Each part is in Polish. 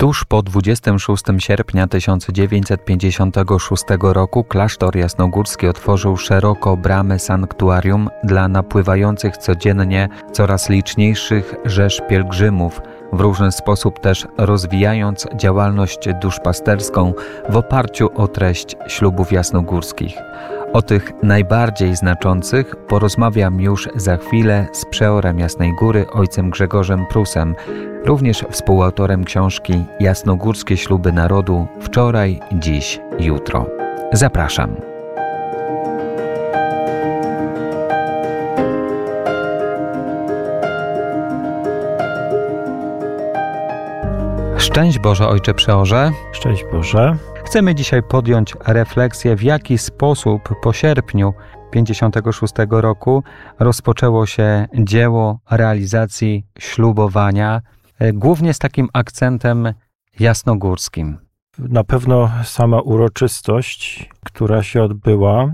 Tuż po 26 sierpnia 1956 roku klasztor jasnogórski otworzył szeroko bramy sanktuarium dla napływających codziennie coraz liczniejszych rzesz pielgrzymów, w różny sposób też rozwijając działalność duszpasterską w oparciu o treść ślubów jasnogórskich. O tych najbardziej znaczących porozmawiam już za chwilę z przeorem Jasnej Góry, ojcem Grzegorzem Prusem, również współautorem książki Jasnogórskie śluby narodu wczoraj, dziś, jutro. Zapraszam. Szczęść Boże, ojcze przeorze. Szczęść Boże. Chcemy dzisiaj podjąć refleksję, w jaki sposób po sierpniu 1956 roku rozpoczęło się dzieło realizacji ślubowania, głównie z takim akcentem jasnogórskim. Na pewno sama uroczystość, która się odbyła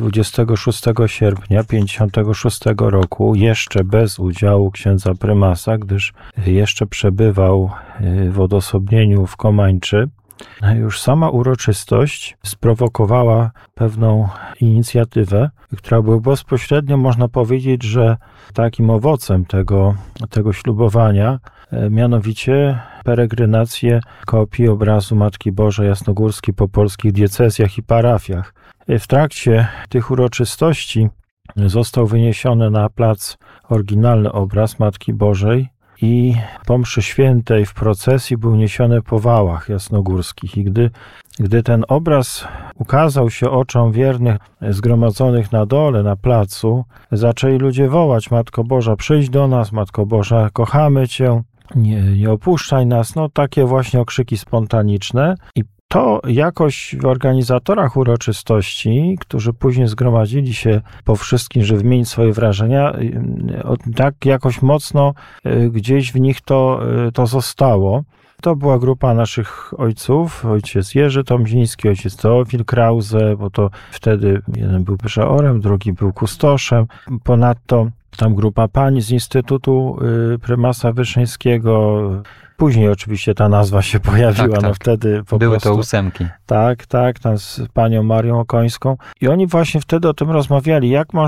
26 sierpnia 1956 roku, jeszcze bez udziału księdza prymasa, gdyż jeszcze przebywał w odosobnieniu w Komańczy. Już sama uroczystość sprowokowała pewną inicjatywę, która była bezpośrednio, można powiedzieć, że takim owocem tego ślubowania, mianowicie peregrinację kopii obrazu Matki Bożej Jasnogórskiej po polskich diecezjach i parafiach. W trakcie tych uroczystości został wyniesiony na plac oryginalny obraz Matki Bożej i po mszy świętej w procesji był niesiony po wałach jasnogórskich. I gdy ten obraz ukazał się oczom wiernych zgromadzonych na dole, na placu, zaczęli ludzie wołać: Matko Boża, przyjdź do nas, Matko Boża, kochamy Cię, nie opuszczaj nas. No takie właśnie okrzyki spontaniczne. I to jakoś w organizatorach uroczystości, którzy później zgromadzili się po wszystkim, żeby wymienić swoje wrażenia, tak jakoś mocno gdzieś w nich to zostało. To była grupa naszych ojców, ojciec Jerzy Tomziński, ojciec Teofil Krause, bo to wtedy jeden był przeorem, drugi był kustoszem. Ponadto tam grupa pań z Instytutu Prymasa Wyszyńskiego. Później oczywiście ta nazwa się pojawiła, tak. No wtedy po Były prostu... to ósemki. Tak, tam z panią Marią Okońską. I oni właśnie wtedy o tym rozmawiali,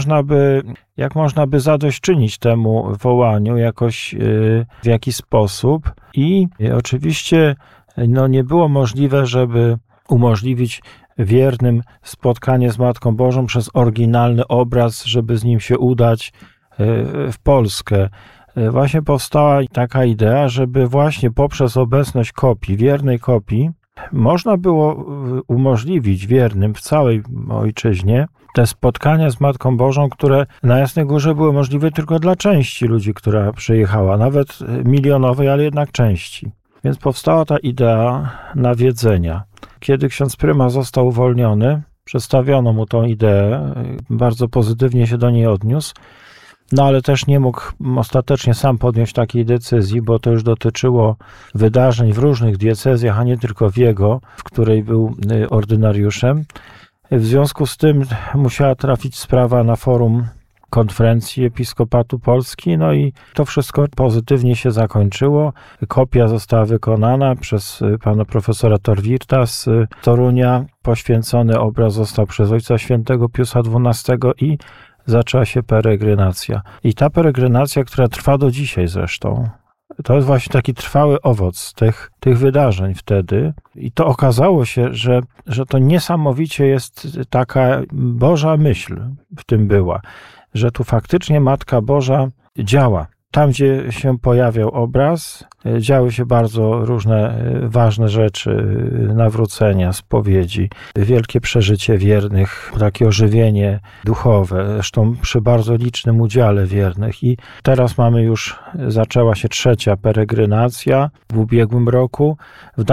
jak można by zadośćczynić temu wołaniu jakoś, w jaki sposób. I oczywiście nie było możliwe, żeby umożliwić wiernym spotkanie z Matką Bożą przez oryginalny obraz, żeby z nim się udać w Polskę. Właśnie powstała taka idea, żeby właśnie poprzez obecność kopii, wiernej kopii, można było umożliwić wiernym w całej ojczyźnie te spotkania z Matką Bożą, które na Jasnej Górze były możliwe tylko dla części ludzi, która przyjechała, nawet milionowej, ale jednak części. Więc powstała ta idea nawiedzenia. Kiedy ksiądz prymas został uwolniony, przedstawiono mu tą ideę, bardzo pozytywnie się do niej odniósł. No ale też nie mógł ostatecznie sam podjąć takiej decyzji, bo to już dotyczyło wydarzeń w różnych diecezjach, a nie tylko w jego, w której był ordynariuszem. W związku z tym musiała trafić sprawa na forum konferencji Episkopatu Polski, no i to wszystko pozytywnie się zakończyło. Kopia została wykonana przez pana profesora Torwirta z Torunia. Poświęcony obraz został przez Ojca Świętego Piusa XII i zaczęła się peregrynacja. I ta peregrynacja, która trwa do dzisiaj zresztą, to jest właśnie taki trwały owoc tych wydarzeń wtedy. I to okazało się, że to niesamowicie jest taka Boża myśl w tym była, że tu faktycznie Matka Boża działa. Tam, gdzie się pojawiał obraz, działy się bardzo różne ważne rzeczy, nawrócenia, spowiedzi, wielkie przeżycie wiernych, takie ożywienie duchowe, zresztą przy bardzo licznym udziale wiernych. I teraz zaczęła się trzecia peregrynacja w ubiegłym roku. W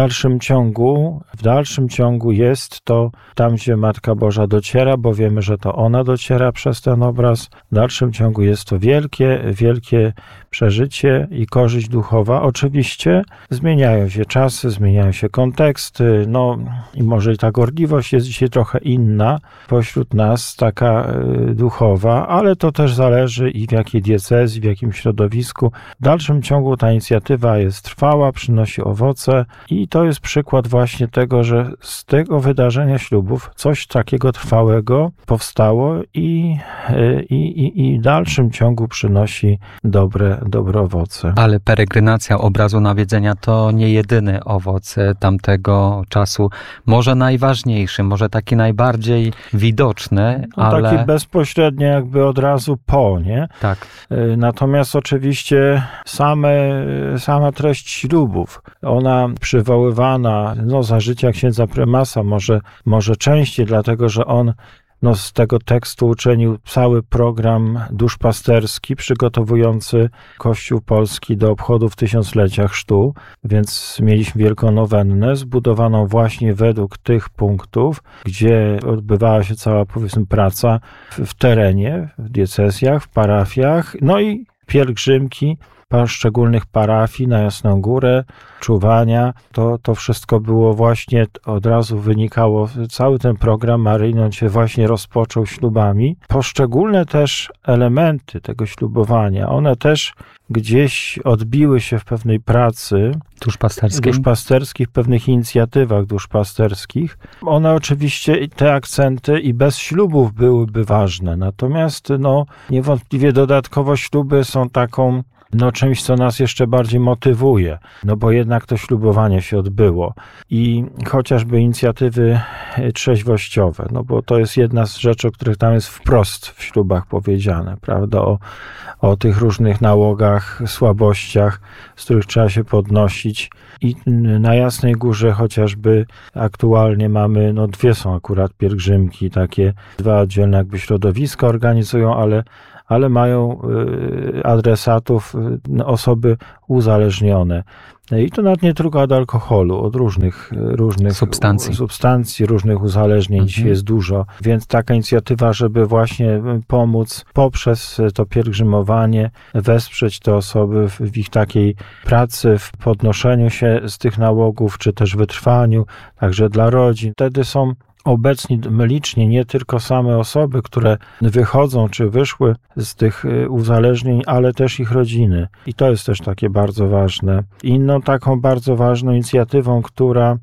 dalszym ciągu jest to tam, gdzie Matka Boża dociera, bo wiemy, że to ona dociera przez ten obraz. W dalszym ciągu jest to wielkie przeżycie i korzyść duchowa. oczywiście zmieniają się czasy, zmieniają się konteksty, no i może ta gorliwość jest dzisiaj trochę inna pośród nas, taka duchowa, ale to też zależy i w jakiej diecezji, w jakim środowisku. W dalszym ciągu ta inicjatywa jest trwała, przynosi owoce i to jest przykład właśnie tego, że z tego wydarzenia ślubów coś takiego trwałego powstało i w dalszym ciągu przynosi dobre owoce. Ale peregrinacja obrazu nawiedzenia to nie jedyny owoc tamtego czasu. Może najważniejszy, może taki najbardziej widoczny, no, ale... Taki bezpośrednio jakby od razu po, nie? Tak. Natomiast oczywiście sama treść ślubów, ona przywoływana za życia księdza prymasa, może częściej, dlatego że on z tego tekstu uczynił cały program duszpasterski przygotowujący Kościół polski do obchodów tysiąclecia chrztu, więc mieliśmy wielką nowennę zbudowaną właśnie według tych punktów, gdzie odbywała się cała, powiedzmy, praca w terenie, w diecezjach, w parafiach, no i pielgrzymki poszczególnych parafii na Jasną Górę, czuwania. To wszystko było właśnie, od razu wynikało, cały ten program maryjny się właśnie rozpoczął ślubami. Poszczególne też elementy tego ślubowania, one też gdzieś odbiły się w pewnej pracy duszpasterskiej, w pewnych inicjatywach duszpasterskich. One oczywiście, te akcenty i bez ślubów byłyby ważne, natomiast niewątpliwie dodatkowo śluby są taką czymś, co nas jeszcze bardziej motywuje, bo jednak to ślubowanie się odbyło i chociażby inicjatywy trzeźwościowe, bo to jest jedna z rzeczy, o których tam jest wprost w ślubach powiedziane, prawda, o tych różnych nałogach, słabościach, z których trzeba się podnosić i na Jasnej Górze chociażby aktualnie mamy, dwie są akurat pielgrzymki, takie dwa oddzielne jakby środowiska organizują, ale mają adresatów osoby uzależnione. I to nawet nie tylko od alkoholu, od różnych substancji, różnych uzależnień dzisiaj jest dużo. Więc taka inicjatywa, żeby właśnie pomóc poprzez to pielgrzymowanie, wesprzeć te osoby w ich takiej pracy, w podnoszeniu się z tych nałogów, czy też wytrwaniu, także dla rodzin. Wtedy są obecni licznie nie tylko same osoby, które wychodzą czy wyszły z tych uzależnień, ale też ich rodziny. I to jest też takie bardzo ważne. Inną taką bardzo ważną inicjatywą, która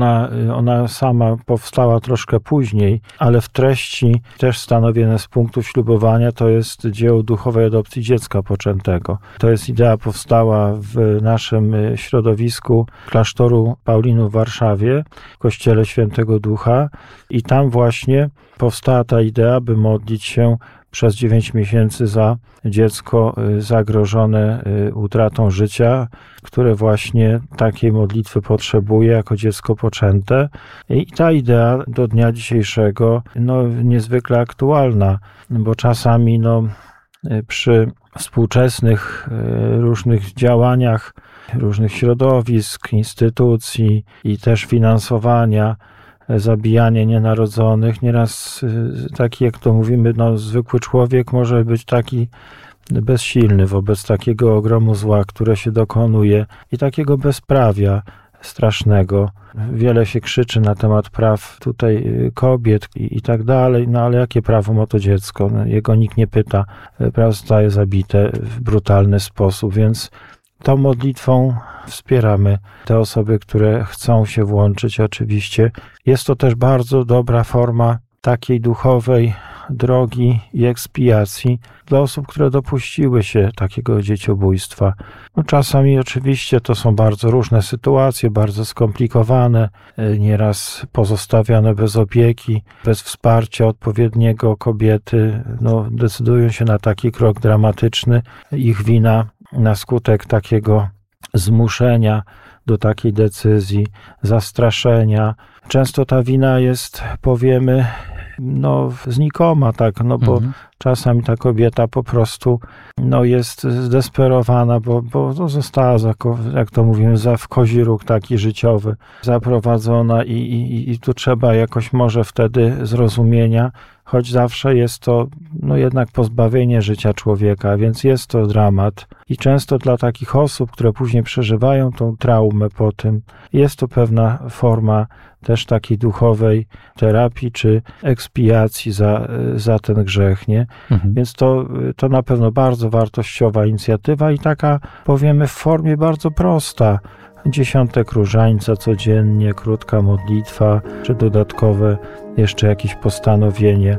ona sama powstała troszkę później, ale w treści też stanowione z punktu ślubowania, to jest dzieło duchowej adopcji dziecka poczętego. To jest idea powstała w naszym środowisku klasztoru Paulinów w Warszawie, w Kościele Świętego Ducha i tam właśnie powstała ta idea, by modlić się przez 9 miesięcy za dziecko zagrożone utratą życia, które właśnie takiej modlitwy potrzebuje jako dziecko poczęte. I ta idea do dnia dzisiejszego niezwykle aktualna, bo czasami przy współczesnych różnych działaniach, różnych środowisk, instytucji i też finansowania, zabijanie nienarodzonych. Nieraz taki, jak to mówimy, zwykły człowiek może być taki bezsilny wobec takiego ogromu zła, które się dokonuje i takiego bezprawia strasznego. Wiele się krzyczy na temat praw tutaj kobiet i tak dalej, ale jakie prawo ma to dziecko? Jego nikt nie pyta, zostaje zabite w brutalny sposób, więc tą modlitwą wspieramy te osoby, które chcą się włączyć oczywiście. Jest to też bardzo dobra forma takiej duchowej drogi i ekspiacji dla osób, które dopuściły się takiego dzieciobójstwa. Czasami oczywiście to są bardzo różne sytuacje, bardzo skomplikowane, nieraz pozostawione bez opieki, bez wsparcia odpowiedniego kobiety, decydują się na taki krok dramatyczny. Ich wina na skutek takiego zmuszenia do takiej decyzji, zastraszenia. Często ta wina jest, powiemy, znikoma, tak, bo czasami ta kobieta po prostu jest zdesperowana, bo została, jak to mówimy, w kozi róg taki życiowy zaprowadzona i tu trzeba jakoś może wtedy zrozumienia, choć zawsze jest to jednak pozbawienie życia człowieka, więc jest to dramat. I często dla takich osób, które później przeżywają tą traumę po tym, jest to pewna forma też takiej duchowej terapii czy ekspiacji za ten grzech, nie? Więc to na pewno bardzo wartościowa inicjatywa i taka, powiemy, w formie bardzo prosta. 10 różańca codziennie, krótka modlitwa, czy dodatkowe jeszcze jakieś postanowienie.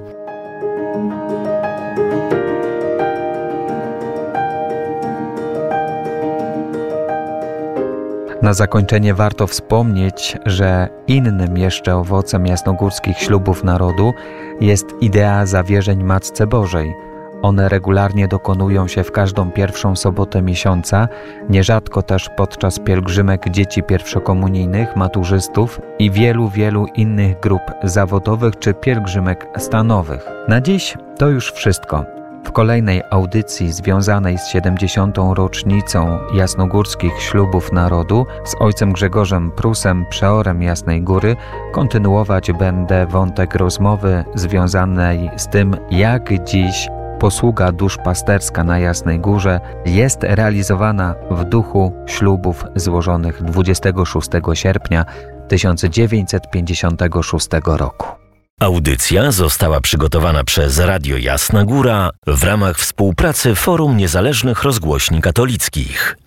Na zakończenie warto wspomnieć, że innym jeszcze owocem jasnogórskich ślubów narodu jest idea zawierzeń Matce Bożej. One regularnie dokonują się w każdą pierwszą sobotę miesiąca, nierzadko też podczas pielgrzymek dzieci pierwszokomunijnych, maturzystów i wielu innych grup zawodowych czy pielgrzymek stanowych. Na dziś to już wszystko. W kolejnej audycji związanej z 70. rocznicą jasnogórskich ślubów narodu z ojcem Grzegorzem Prusem, przeorem Jasnej Góry, kontynuować będę wątek rozmowy związanej z tym, jak dziś posługa duszpasterska na Jasnej Górze jest realizowana w duchu ślubów złożonych 26 sierpnia 1956 roku. Audycja została przygotowana przez Radio Jasna Góra w ramach współpracy Forum Niezależnych Rozgłośni Katolickich.